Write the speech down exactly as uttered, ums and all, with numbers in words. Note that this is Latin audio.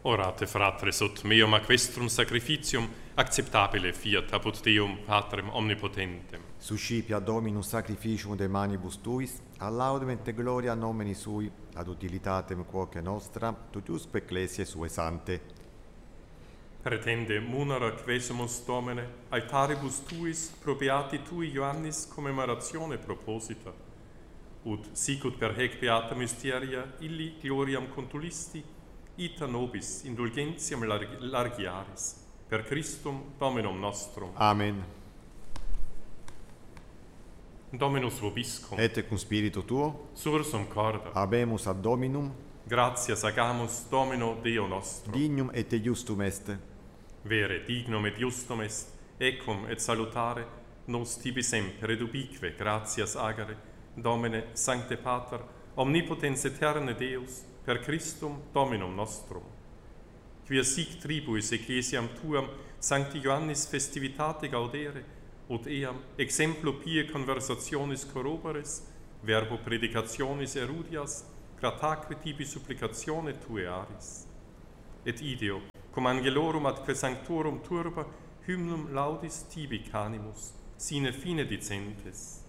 Orate, fratres, ut meum aquestrum sacrificium acceptabile fiat apud Deum Patrem omnipotentem. Suscipia Dominus sacrificium de manibus tuis, a laudem et gloria nomini sui, ad utilitatem quoque nostra, tuiusque ecclesiae sue sante. Pretende munera quesumus Domine, altaribus tuis pro beati tui Ioannis commemoratione proposita, ut sicut per hec beata mysteria illi gloriam contulisti, ita nobis indulgentiam larg- largiaris, per Christum Dominum nostrum. Amen. Dominus vobiscum, Et cum spiritu tuo, sursum corda, habemus ad Dominum, gratias agamus Domino Deo nostro. dignum et justum est. Vere dignum et justum est, ecum et salutare, nos tibi semper et ubique gratias agere, Domine Sancte Pater, omnipotens eterne Deus, per Christum Dominum nostrum. Quia sic tribuis ecclesiam tuam Sancti Ioannis festivitate gaudere, ut eam exemplo pie conversationis corroboris, verbo predicationis erudias, grataque tibi supplicatione tue aris. Et ideo, cum angelorum atque sanctorum turba, hymnum laudis tibi canimus, sine fine dicentes.